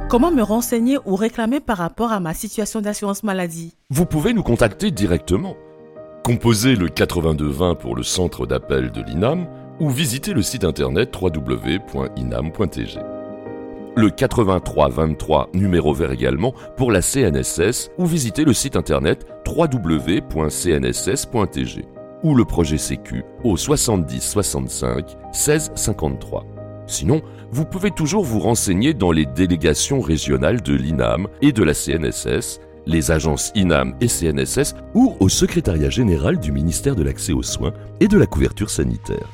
Comment me renseigner ou réclamer par rapport à ma situation d'assurance maladie? Vous pouvez nous contacter directement. Composez le 8220 pour le centre d'appel de l'INAM ou visitez le site internet www.inam.tg. Le 8323 numéro vert également pour la CNSS ou visitez le site internet www.cnss.tg ou le projet Sécu au 70 65 16 53. Sinon, vous pouvez toujours vous renseigner dans les délégations régionales de l'INAM et de la CNSS, les agences INAM et CNSS ou au secrétariat général du ministère de l'Accès aux soins et de la couverture sanitaire.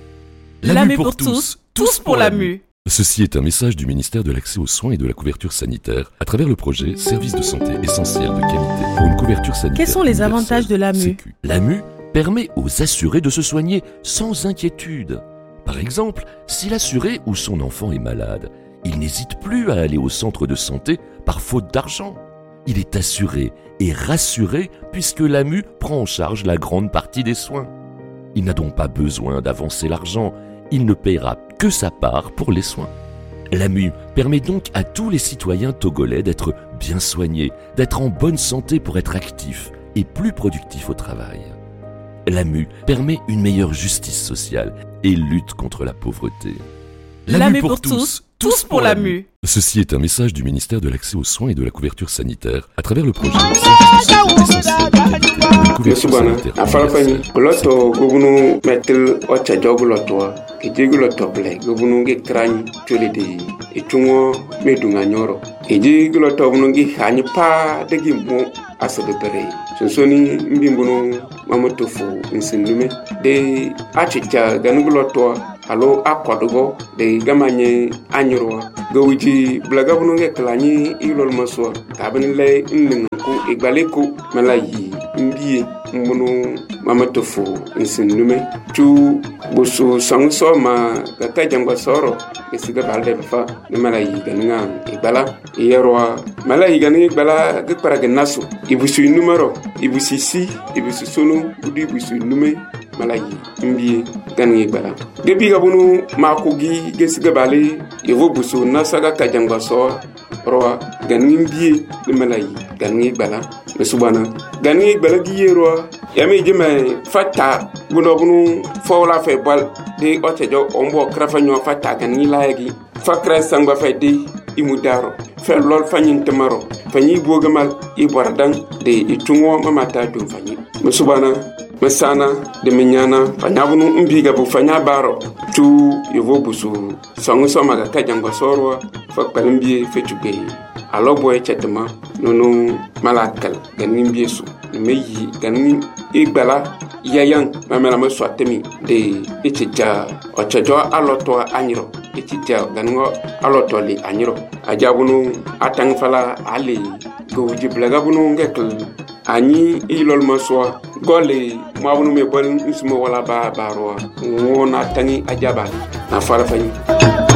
L'AMU pour tous, tous pour l'AMU. Ceci est un message du ministère de l'Accès aux soins et de la couverture sanitaire à travers le projet Services de santé essentiels de qualité pour une couverture sanitaire. Quels sont les avantages de l'AMU? Sécu. L'AMU permet aux assurés de se soigner sans inquiétude. Par exemple, si l'assuré ou son enfant est malade, il n'hésite plus à aller au centre de santé par faute d'argent. Il est assuré et rassuré puisque l'AMU prend en charge la grande partie des soins. Il n'a donc pas besoin d'avancer l'argent, il ne paiera que sa part pour les soins. L'AMU permet donc à tous les citoyens togolais d'être bien soignés, d'être en bonne santé pour être actifs et plus productifs au travail. L'AMU permet une meilleure justice sociale et lutte contre la pauvreté. L'AMU pour tous, tous pour l'AMU. Ceci est un message du ministère de l'Accès aux soins et de la couverture sanitaire à travers le projet Services de santé essentiels de qualité pour une couverture sanitaire afalafani loto gobunu metel ocha joguloto ejeguloto ble gobunu ge krani tolede etungo medunga nyoro ejeguloto bunu ge hani pa degi mo asodebere sonsoni mbimbuno mamotofu nsindume de achicha ganuguloto alo akodogo de gamanye anyurwa gowiji blaga bunu ge klani ilol maswa kabin le nningu igbaleko malayi mbiye mbunu mamatofu nsindume tu busu sangso ma kaka jangwa soro esiga balde fa ne malayi ganinga igbala yerwa malayi ganinga igbala ge paraga naso ibusu numero ibusu si ibusu sonu budi ibusu nume malayi mbiye ganinga igbala gebi gabunu makugi gesiga bale yevo busu nasaga kajangwa soro roa ganinga mbiye ne malayi ganinga igbala mesubana ganinga igbala giyerwa yami jeme fata bunu fola fe bal de otejo ombo krafa nyo fata ganinga layagi fakra sangba fe de imudaro fe lol fanyin temaro fanyi bogamal ibordan de itungo mamata dum fanyi mesubana mesana de menyana fanyabunu mbiga bu fanya baro tu yevo busu sangu somaga kajangwa sorwa fakpalimbi fe tugbe alobo echetema nono malakal ganin biesu meyi ganin igbala yayan mamela maswatemi de echeja ochejo aloto anyiro echeja ganingo aloto li anyiro ajabunu atangfala ali goji blagabunu ngekl ani ilol maswa gole mabunu me bol nsmo wala ba barwa wona tangi ajabali na fala fani